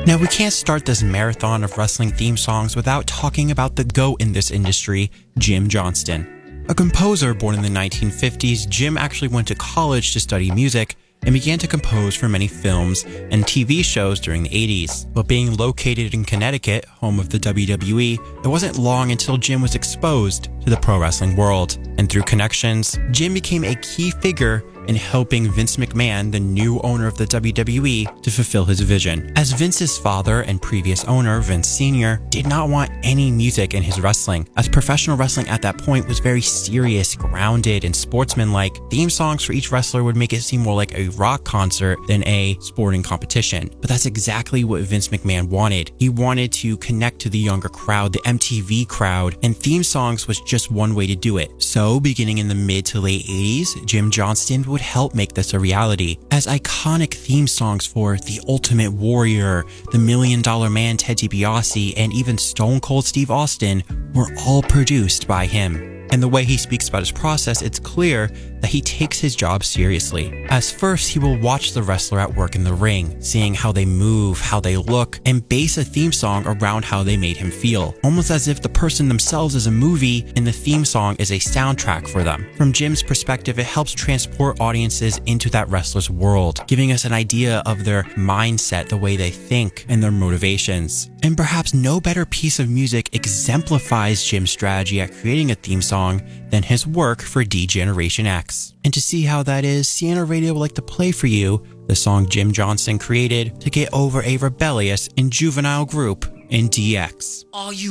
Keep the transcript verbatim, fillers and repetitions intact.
Now, we can't start this marathon of wrestling theme songs without talking about the GOAT in this industry, Jim Johnston. A composer born in the nineteen fifties, Jim actually went to college to study music and began to compose for many films and T V shows during the eighties. But being located in Connecticut, home of the W W E, it wasn't long until Jim was exposed to the pro wrestling world. And through connections, Jim became a key figure in helping Vince McMahon, the new owner of the W W E, to fulfill his vision. As Vince's father and previous owner, Vince Senior, did not want any music in his wrestling, as professional wrestling at that point was very serious, grounded, and sportsmanlike. Theme songs for each wrestler would make it seem more like a rock concert than a sporting competition. But that's exactly what Vince McMahon wanted. He wanted to connect to the younger crowd, the M T V crowd, and theme songs was just one way to do it. So, beginning in the mid to late eighties, Jim Johnston would help make this a reality, as iconic theme songs for The Ultimate Warrior, The Million Dollar Man Ted DiBiase, and even Stone Cold Steve Austin were all produced by him. And the way he speaks about his process, it's clear that he takes his job seriously. As first, he will watch the wrestler at work in the ring, seeing how they move, how they look, and base a theme song around how they made him feel. Almost as if the person themselves is a movie and the theme song is a soundtrack for them. From Jim's perspective, it helps transport audiences into that wrestler's world, giving us an idea of their mindset, the way they think, and their motivations. And perhaps no better piece of music exemplifies Jim's strategy at creating a theme song than his work for D-Generation X. And to see how that is, Sienna Radio would like to play for you the song Jim Johnston created to get over a rebellious and juvenile group in D X. Are you